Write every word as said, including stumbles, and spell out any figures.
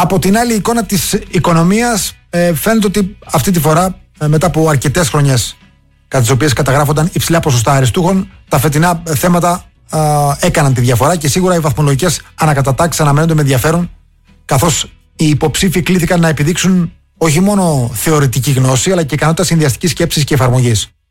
Από την άλλη εικόνα της οικονομίας, ε, φαίνεται ότι αυτή τη φορά, ε, μετά από αρκετές χρονιές κατά τις οποίες καταγράφονταν υψηλά ποσοστά αριστούχων, τα φετινά θέματα ε, έκαναν τη διαφορά και σίγουρα οι βαθμολογικές ανακατατάξεις αναμένονται με ενδιαφέρον, καθώς οι υποψήφοι κλήθηκαν να επιδείξουν όχι μόνο θεωρητική γνώση, αλλά και ικανότητα συνδυαστικής σκέψης και εφαρμογής.